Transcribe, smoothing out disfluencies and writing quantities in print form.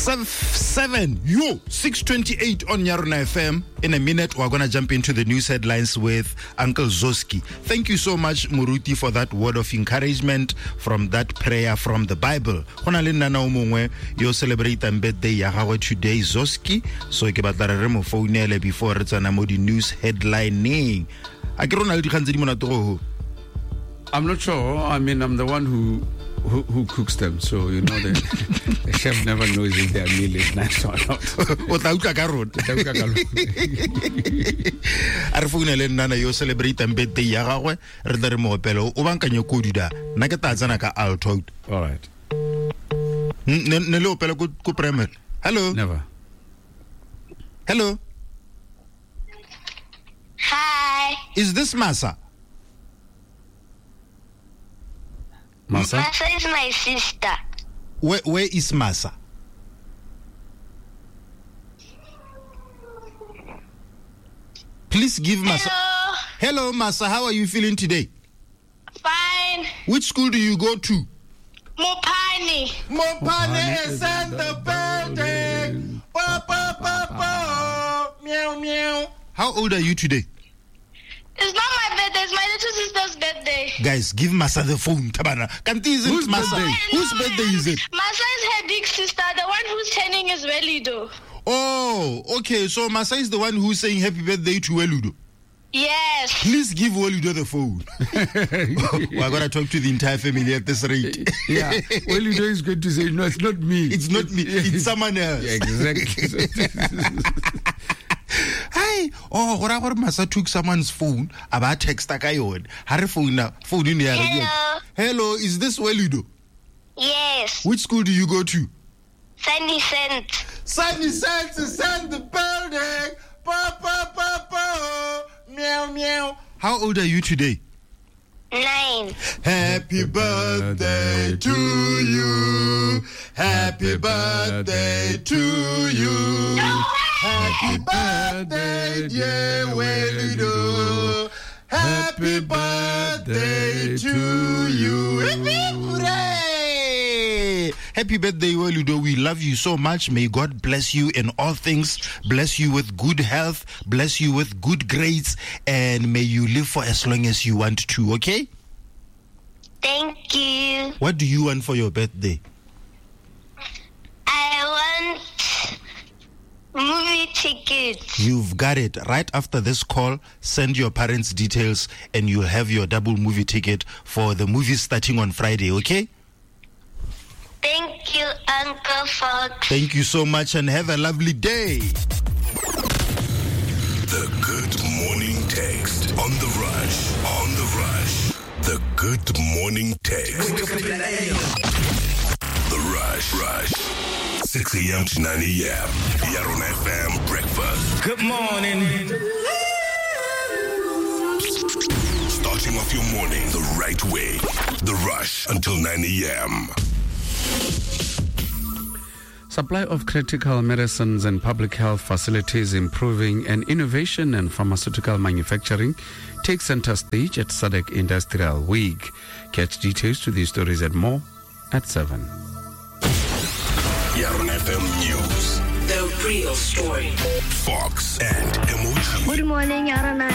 6:28 on Yarona FM. In a minute, we're going to jump into the news headlines with Uncle Zoski. Thank you so much, Muruti, for that word of encouragement from that prayer from the Bible. You celebrate a birthday today, Zoski. So, ke batla re mo founele before re tsana mo di news headlining. I'm not sure. I mean, I'm the one who cooks them, so you know the chef never knows if their meal is nice or not. Are founele nana yo celebrate birthday ya gagwe re tla re mo opela o bankanya kodi da nna ke tatsana ka alto. All right. Ne le opela ko primary. Hello. Never. Hello. Hi. Is this Masa? Masa? Masa is my sister. Where is Masa? Please give Masa. Hello, Masa. How are you feeling today? Fine. Which school do you go to? Mopani. Mopani is in the building. Meow, meow. How old are you today? It's not my birthday, it's my little sister's birthday. Guys, give Masa the phone, Tabana. Whose birthday? Whose birthday is it? Masa is her big sister. The one who's turning is Welido. Oh, okay. So Masa is the one who's saying happy birthday to Weludo. Yes. Please give Weludo the phone. We're going to talk to the entire family at this rate. Yeah. Weludo is going to say, no, it's not me. It's not me. It's someone else. Yeah, exactly. Hi. Oh, gore Masa took someone's phone about text ka yon. Hare phone in here. Hello. Hello, is this Weludo? Yes. Which school do you go to? Sunny Scent. Sunny Scent is in the building. Meow, meow. How old are you today? 9. Happy birthday to you. Happy birthday to you. Happy birthday, dear Weludo. Happy birthday to you. Hooray! Happy birthday, Weludo. We love you so much. May God bless you in all things. Bless you with good health. Bless you with good grades. And may you live for as long as you want to, okay? Thank you. What do you want for your birthday? I want movie tickets. You've got it. Right after this call, send your parents' details and you'll have your double movie ticket for the movie starting on Friday, okay? Thank you, Uncle Fox. Thank you so much and have a lovely day. The Good Morning Text on the Rush. On the Rush. The Good Morning Text. The Rush. 6 a.m. to 9 a.m. Yarona FM Breakfast. Good morning. Starting off your morning the right way. The Rush until 9 a.m. Supply of critical medicines and public health facilities improving, and innovation and pharmaceutical manufacturing take center stage at SADC Industrial Week. Catch details to these stories and more at 7. Yarona FM News. The real story. Fox and Emoji. Good morning, Yarona